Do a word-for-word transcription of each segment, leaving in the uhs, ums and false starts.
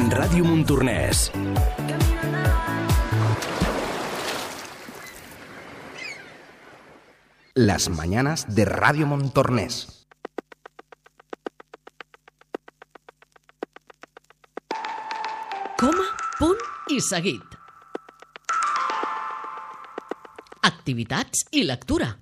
Ràdio Montornès. Las mañanas de Radio Montornès. Coma, punt i seguit. Activitats i lectura.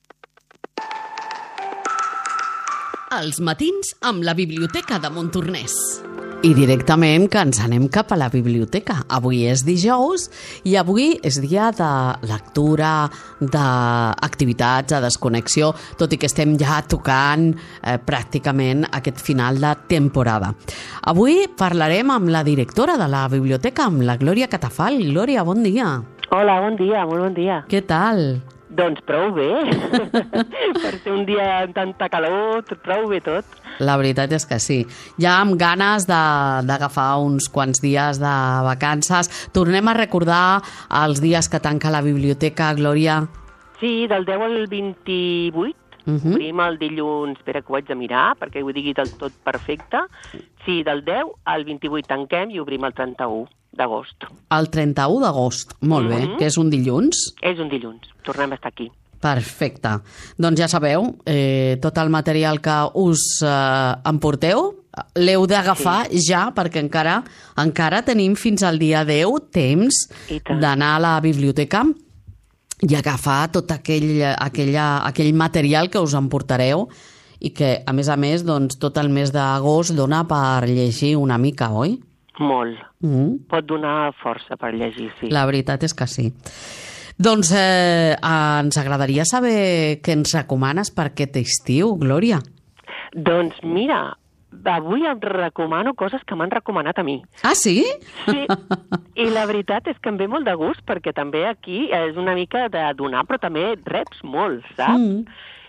Els matins amb la Biblioteca de Montornès. I directament que ens anem cap a la biblioteca. Avui és dijous i avui és dia de lectura, d'activitats, de desconnexió, tot i que estem ja tocant eh, pràcticament aquest final de temporada. Avui parlarem amb la directora de la biblioteca, amb la Glòria Catafal. Glòria, bon dia. Hola, bon dia, molt bon dia. Què tal? Doncs prou bé. Per ser un dia amb tanta calor, prou bé tot. La veritat és que sí. Ja amb ganes d'agafar uns quants dies de vacances. Tornem a recordar els dies que tanca la biblioteca, Glòria. Sí, del deu al vint-i-vuit. Uh -huh. Obrim el dilluns, espera que ho haig de mirar perquè ho digui del tot perfecte. Sí, del deu al vint-i-vuit tanquem i obrim el trenta-u d'agost. El trenta-u d'agost, molt bé, uh -huh. que és un dilluns. És un dilluns, tornem a estar aquí. Perfecte. Doncs ja sabeu, eh, tot el material que us eh, emporteu l'heu d'agafar sí. ja, perquè encara encara tenim fins al dia deu temps d'anar a la biblioteca i agafar tot aquell, aquella, aquell material que us emportareu i que, a més a més, doncs, tot el mes d'agost dona per llegir una mica, oi? Molt. Mm. Pot donar força per llegir, sí. La veritat és que sí. Doncs eh, ens agradaria saber què ens recomanes per aquest estiu, Glòria. Doncs mira, avui em recomano coses que m'han recomanat a mi. Ah, sí? Sí, i la veritat és que em ve molt de gust, perquè també aquí és una mica de donar, però també reps molt, saps? Mm.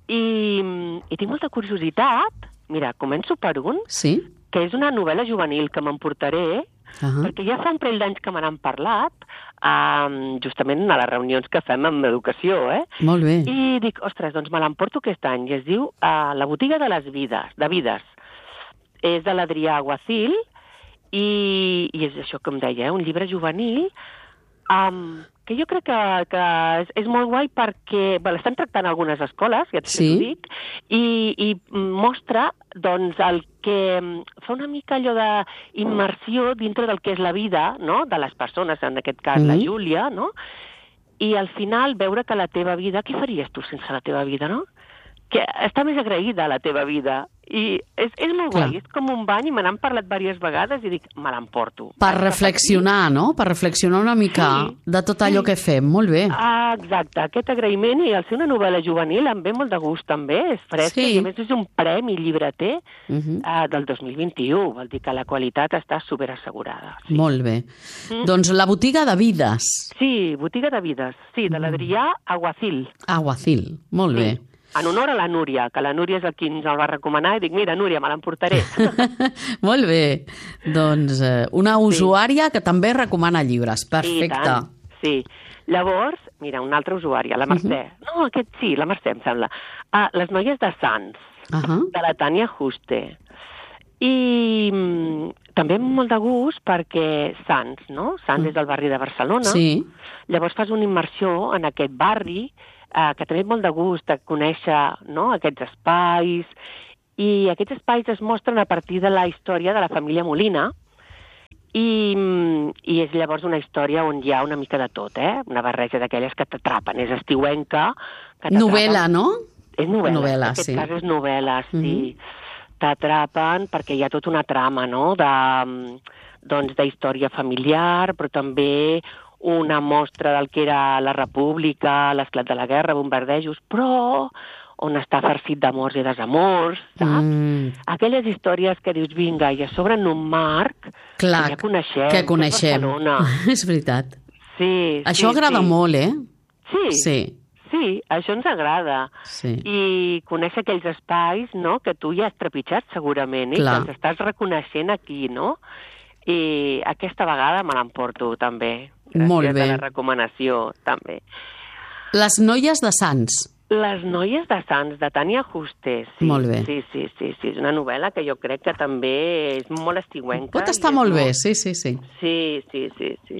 I, i tinc molta curiositat. Mira, començo per un, sí? que és una novel·la juvenil que m'emportaré, uh-huh. perquè ja fa un parell d'anys que me n'han parlat, um, justament a les reunions que fem amb educació, eh? Molt bé. I dic, ostres, doncs me l'emporto aquest any, i es diu uh, La botiga de les vides, de vides. És de l'Adrià Aguacil, i, i és això que em deia, eh? Un llibre juvenil, um, que jo crec que, que és, és molt guai perquè bé, l'estan tractant algunes escoles, ja sí. t'ho dic, i, i mostra doncs, el que fa una mica allò d'immersió dintre del que és la vida, no?, de les persones, en aquest cas mm-hmm. la Júlia, no?, i al final veure que la teva vida... Què faries tu sense la teva vida, no? Que està més agraïda a la teva vida. I és, és molt Clar. guai, és com un bany, i me n'han parlat diverses vegades i dic, me l'emporto. Per reflexionar, no? Per reflexionar una mica sí, de tot allò sí. que fem, molt bé. Ah, exacte, aquest agraïment, i al ser una novel·la juvenil em ve molt de gust també, és fresca, sí. i a més és un premi llibreter uh-huh. uh, del dos mil vint-i-u, vol dir que la qualitat està superassegurada. Sí. Molt bé. Mm. Doncs la botiga de vides. Sí, botiga de vides, sí, de l'Adrià Aguacil. Aguacil, molt sí. bé. En honor a la Núria, que la Núria és el qui ens el va recomanar, i dic, mira, Núria, me l'emportaré. Molt bé. Doncs eh, una usuària sí. que també recomana llibres. Perfecte. Sí, llavors, mira, una altra usuària, la Mercè. Uh-huh. No, aquest sí, la Mercè, em sembla. Ah, Les noies de Sants, uh-huh. de la Tània Juste. I mm, també molt de gust perquè Sants, no? Sants uh-huh. és del barri de Barcelona. Sí. Llavors fas una immersió en aquest barri, Uh, que també és molt de gust de conèixer, no?, aquests espais, i aquests espais es mostren a partir de la història de la família Molina, i, i és llavors una història on hi ha una mica de tot, eh? Una barreja d'aquelles que t'atrapen, és estiuenca. Que novel·la, no? És novel·la, novel·la en aquest sí. cas és novel·la, sí. Mm-hmm. T'atrapen perquè hi ha tota una trama, no?, de, doncs, d'història familiar, però també una mostra del que era la república, l'esclat de la guerra, bombardejos, però on està farcit d'amors i desamors, saps? Mm. Aquelles històries que dius, vinga, i a sobre en un marc Clar, que ja coneixem, que coneixem. Que és veritat. Sí, Això sí, agrada sí. molt, eh? Sí, sí, sí, això ens agrada. Sí. I conèixer aquells espais, no?, que tu ja has trepitjat segurament, i que els estàs reconeixent aquí, no? I aquesta vegada me l'emporto també. Gràcies Molt bé. a la recomanació, també. Les noies de Sants. Les noies de Sants, de Tània Juste. Sí, molt bé. Sí, sí, sí, sí, és una novel·la que jo crec que també és molt estiuenca. Pot estar molt bé, sí, sí, sí. Sí, sí, sí, sí.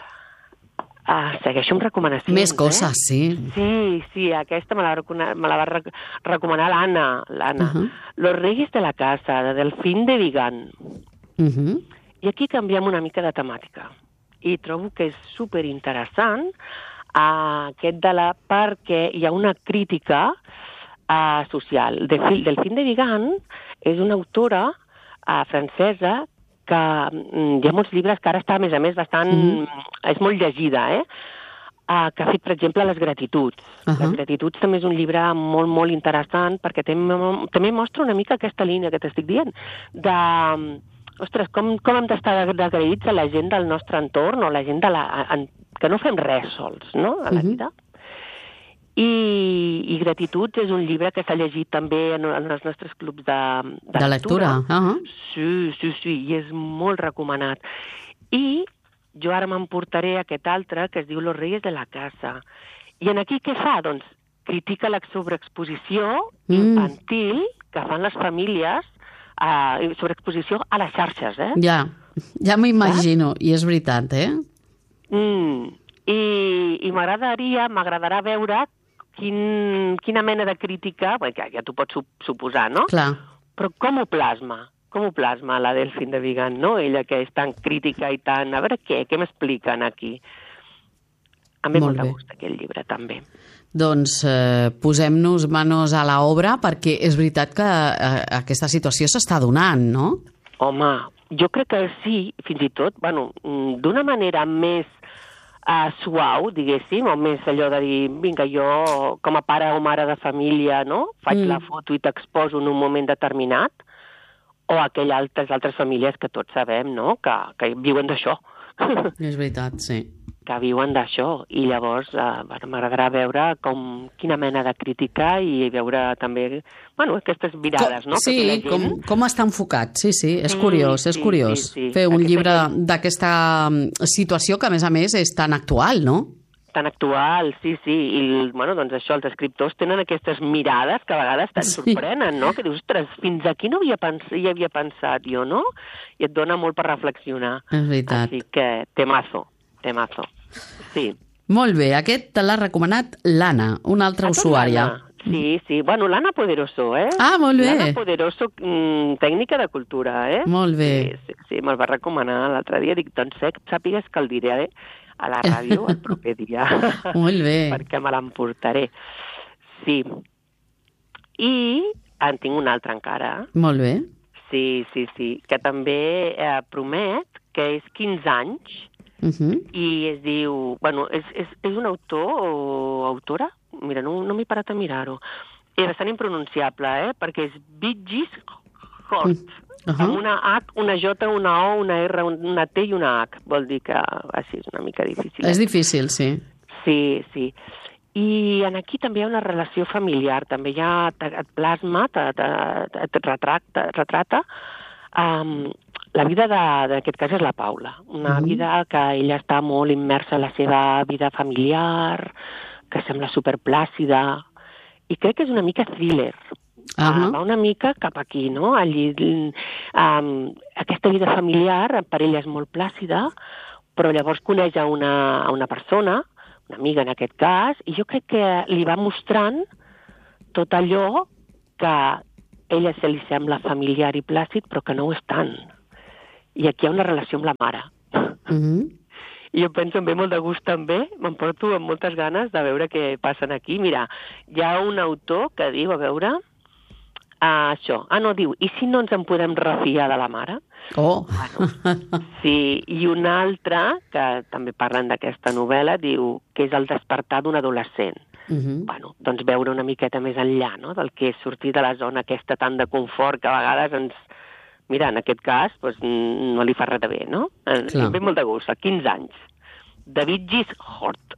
Ah, segueixo amb recomanacions, Més coses, eh? sí. Sí, sí, aquesta me la, me la va rec recomanar l'Anna, l'Anna. Uh -huh. Los Reyes de la Casa, de Delfín de Vigan. Uh -huh. I aquí canviem una mica de temàtica. I trobo que és superinteressant uh, aquest de la... perquè hi ha una crítica uh, social. De, Delfín de Vigan és una autora uh, francesa que um, hi ha molts llibres que ara està, a més a més, bastant... Mm. és molt llegida, eh? Uh, que ha fet, per exemple, Les Gratituds. Uh -huh. Les Gratituds també és un llibre molt, molt interessant perquè també, també mostra una mica aquesta línia que t'estic dient, de... Ostres, com, com hem d'estar agraïts a la gent del nostre entorn o la gent de la, en, que no fem res sols, no?, a la vida. Uh -huh. I, I Gratituds és un llibre que s'ha llegit també en, en els nostres clubs de, de, de lectura. lectura. Uh -huh. Sí, sí, sí, i és molt recomanat. I jo ara m'emportaré aquest altre que es diu Los Reyes de la Casa. I en aquí què fa? Doncs critica la sobreexposició mm. infantil que fan les famílies Uh, sobre exposició a les xarxes, eh? Ja, ja m'imagino, i és veritat, eh? Mm. I, i m'agradaria, m'agradarà veure quin, quina mena de crítica, bé, ja, ja t'ho pots suposar, no? Clar. Però com ho plasma? Com ho plasma la Delfín de Vigan, no? Ella que és tan crítica i tan... A veure què, què m'expliquen aquí? A mi molt de gust aquest llibre, també. Doncs eh, posem-nos manos a l'obra perquè és veritat que eh, aquesta situació s'està donant, no? Home, jo crec que sí, fins i tot, bueno, d'una manera més uh, suau, diguéssim, o més allò de dir, vinga, jo com a pare o mare de família, no?, faig mm. la foto i t'exposo en un moment determinat, o aquelles altres, altres famílies que tots sabem, no?, que, que viuen d'això. És veritat, sí. Que viuen d'això, i llavors eh, bueno, m'agradarà veure com, quina mena de crítica i veure també, bueno, aquestes mirades, com, no? Sí, que gent... com, com està enfocat, sí, sí, és sí, curiós, és sí, curiós sí, sí. fer un Aquesta llibre gent... d'aquesta situació que, a més a més, és tan actual, no? Tan actual, sí, sí, i bueno, doncs això, els escriptors tenen aquestes mirades que a vegades te'n sí. sorprenen, no? Que dius, ostres, fins aquí no havia pens hi havia pensat jo, no? I et dona molt per reflexionar. És veritat. Així que, temazo, temazo. Sí. Molt bé, aquest te l'ha recomanat l'Anna, una altra usuària. Sí, sí. Bueno, l'Anna Poderoso, eh? Ah, molt bé. L'Anna Poderoso, mmm, tècnica de cultura, eh? Molt bé. Sí, sí, sí, me'l va recomanar l'altre dia. Dic, doncs sàpigues que el diré eh, a la ràdio el proper dia. Molt bé. Perquè me l'emportaré. Sí. I en tinc un altre encara. Molt bé. Sí, sí, sí. Que també eh, promet que és quinze anys. Uh -huh. I es diu... Bueno, és, és, és un autor o autora? Mira, no, no m'he parat a mirar-ho. És bastant impronunciable, eh? Perquè és Vigdis Hjorth. Uh -huh. Amb una H, una J, una O, una R, una T i una H. Vol dir que així és una mica difícil. És difícil, sí. Sí, sí. I en aquí també hi ha una relació familiar. També hi ha, et plasma, et retrata, retrata um, la vida, en aquest cas és la Paula, una uh -huh. vida que ella està molt immersa en la seva vida familiar, que sembla superplàcida, i crec que és una mica thriller. Uh -huh. uh, va una mica cap aquí, no? Allí, um, aquesta vida familiar per ella és molt plàcida, però llavors coneix a una, a una persona, una amiga en aquest cas, i jo crec que li va mostrant tot allò que a ella se li sembla familiar i plàcid, però que no ho és tant. I aquí hi ha una relació amb la mare. Uh -huh. I jo penso, em ve molt de gust també, m'emporto amb moltes ganes de veure què passen aquí. Mira, hi ha un autor que diu, a veure, uh, això, ah, no, diu, i si no ens en podem refiar de la mare? Oh! Bueno, sí, i un altre, que també parlen d'aquesta novel·la, diu que és el despertar d'un adolescent. Uh -huh. Bueno, doncs veure una miqueta més enllà, no?, del que és sortir de la zona aquesta tan de confort que a vegades ens... Mira, en aquest cas, doncs, no li fa res de bé, no? Em ve molt de gust, a quinze anys. De Vigdis Hjorth.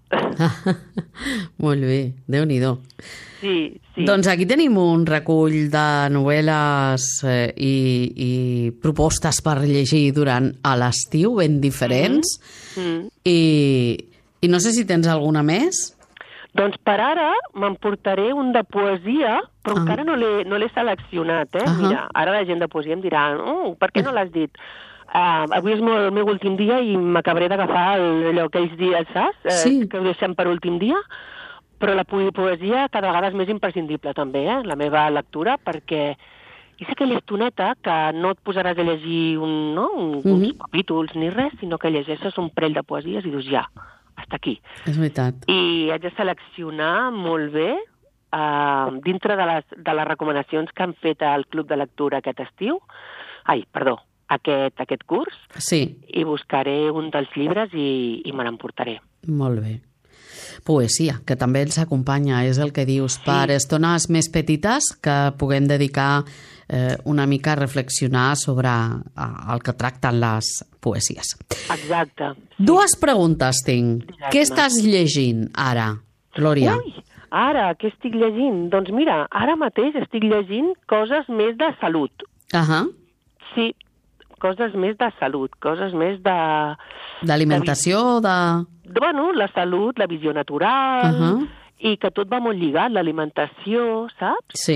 Molt bé, Déu-n'hi-do. Sí, sí. Doncs aquí tenim un recull de novel·les eh, i, i propostes per llegir durant a l'estiu, ben diferents. Mm -hmm. I, I no sé si tens alguna més? Doncs per ara m'emportaré un de poesia, però uh-huh. encara no l'he no l'he seleccionat, eh? Uh-huh. Mira, ara la gent de poesia em dirà, oh, per què no l'has dit? Uh, avui és el meu últim dia i m'acabaré d'agafar allò aquells dies, saps? Sí. Uh, que ho deixem per últim dia, però la poesia cada vegada és més imprescindible també, eh? La meva lectura, perquè és aquella estoneta que no et posaràs a llegir un, no? un, uh-huh. uns capítols ni res, sinó que llegeixes un parell de poesies i dius ja, hasta aquí. És veritat. I haig de seleccionar molt bé uh, dintre de les, de les recomanacions que han fet al Club de Lectura aquest estiu, ai, perdó, aquest, aquest curs, sí. i buscaré un dels llibres i, i me n'emportaré. Molt bé. Poesia, que també ens acompanya, és el que dius, sí. per estones més petites que puguem dedicar eh, una mica a reflexionar sobre eh, el que tracten les poesies. Exacte. Sí. Dues preguntes tinc. Exacte. Què estàs llegint ara, Glòria? Ui, ara, què estic llegint? Doncs mira, ara mateix estic llegint coses més de salut. Ahà. Sí, coses més de salut, coses més de... D'alimentació, de... de... Bueno, la salut, la visió natural, uh-huh. i que tot va molt lligat, l'alimentació, saps? Sí.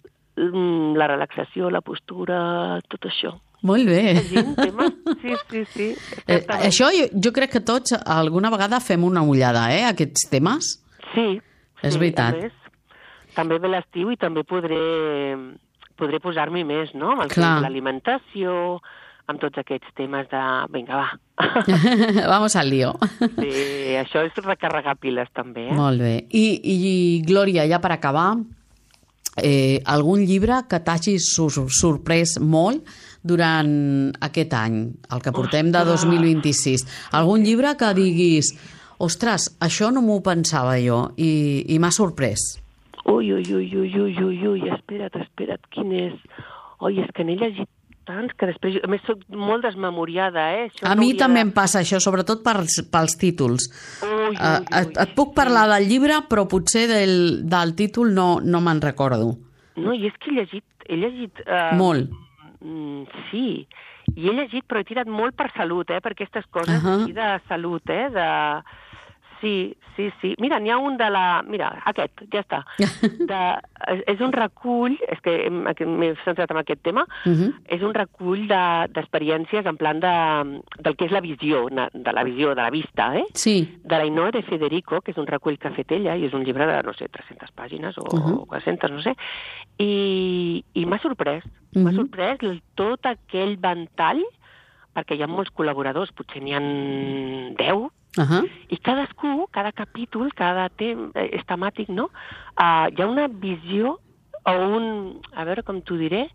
La relaxació, la postura, tot això. Molt bé. Sí, sí, sí. Eh, això jo, jo crec que tots alguna vegada fem una ullada, eh, aquests temes. Sí. És sí, veritat. També, també ve l'estiu i també podré, podré posar-m'hi més, no? Amb l'alimentació, amb tots aquests temes de... Vinga, va. Vamos al lío. Sí, això és recarregar piles, també. Eh? Molt bé. I, i Glòria, ja per acabar, eh, algun llibre que t'hagi sur sorprès molt durant aquest any, el que portem de dos mil vint-i-sis. Algun llibre que diguis, ostres, això no m'ho pensava jo i, i m'ha sorprès. Ui, ui, ui, ui, ui, ui, ui, espera't, espera't, quin és... Oi, és que n'he llegit tants que després... A més, soc molt desmemoriada, eh? Això a no mi també de... em passa això, sobretot pels, pels títols. Ui, ui, ui. Uh, et, et puc parlar del llibre, però potser del, del títol no, no me'n recordo. No, i és que he llegit... He llegit uh... Molt. Mm, sí, i he llegit, però he tirat molt per salut, eh? Per aquestes coses uh -huh. de salut, eh? De... Sí, sí, sí. Mira, n'hi ha un de la... Mira, aquest, ja està. De... És un recull, és que m'he centrat en aquest tema, uh -huh. és un recull d'experiències de, en plan de, del que és la visió, de la visió, de la vista, eh? Sí. De la Ainhoa de Federico, que és un recull que ha fet ella, i és un llibre de, no sé, tres-centes pàgines o, uh -huh. o quatre-centes, no sé, i, i m'ha sorprès. Uh -huh. M'ha sorprès tot aquell ventall, perquè hi ha molts col·laboradors, potser n'hi ha deu, Uh -huh. i cadascú, cada capítol, cada tema és temàtic, no? Uh, hi ha una visió o un... A veure com t'ho diré...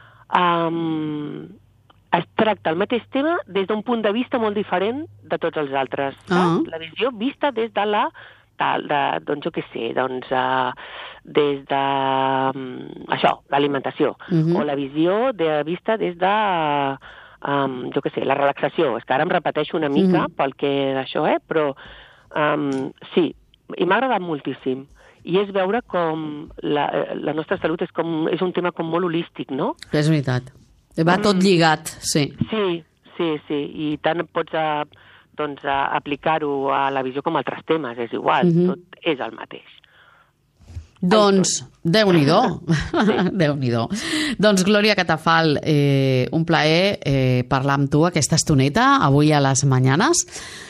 Um, es tracta el mateix tema des d'un punt de vista molt diferent de tots els altres. Uh -huh. La visió vista des de la... De, de, doncs jo què sé, doncs uh, des de... Um, això, l'alimentació. Uh -huh. O la visió de vista des de... Uh, Um, jo què sé, la relaxació. És que ara em repeteixo una mica mm. pel que d'això, eh? Però um, sí, i m'ha agradat moltíssim. I és veure com la, la nostra salut és, com, és un tema com molt holístic, no? És veritat. Va um, tot lligat, sí. Sí, sí, sí. I tant pots a, doncs, a aplicar-ho a la visió com a altres temes. És igual, mm -hmm. tot és el mateix. Doncs, Déu-n'hi-do, Déu-n'hi-do. Doncs, Glòria Catafal, eh, un plaer eh, parlar amb tu aquesta estoneta, avui a les Manyanes,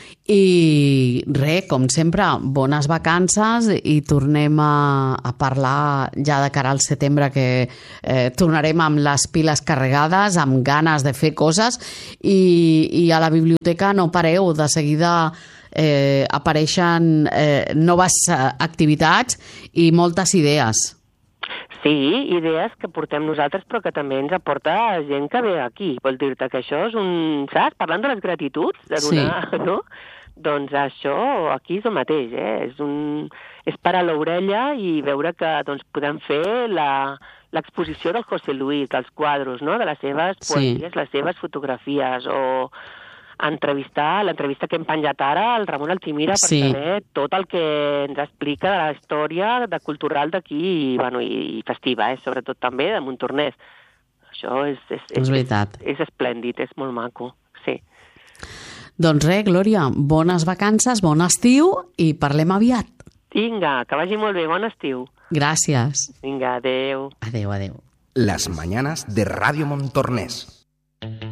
i res, com sempre, bones vacances i tornem a, a parlar ja de cara al setembre, que eh, tornarem amb les piles carregades, amb ganes de fer coses, i, i a la biblioteca no pareu, de seguida eh, apareixen eh, noves activitats i moltes idees. Sí, idees que portem nosaltres, però que també ens aporta gent que ve aquí. Vol dir-te que això és un... Saps? Parlant de les gratituds, de donar, sí. No? Doncs això aquí és el mateix, eh? És, un... és parar l'orella i veure que doncs, podem fer l'exposició del José Luis, dels quadros, no? De les seves poesies, sí. Les seves fotografies, o entrevistar, l'entrevista que hem penjat ara al Ramon Altimira, per sí. Saber tot el que ens explica de la història de cultural d'aquí, i, bueno, i, i festiva, eh? Sobretot també de Montornès. Això és, és, és, és veritat. És, és esplèndid, és molt maco, sí. Doncs res, Glòria, bones vacances, bon estiu i parlem aviat. Vinga, que vagi molt bé, bon estiu. Gràcies. Vinga, adeu. Adeu, adeu. Las mañanas de Radio Montornés.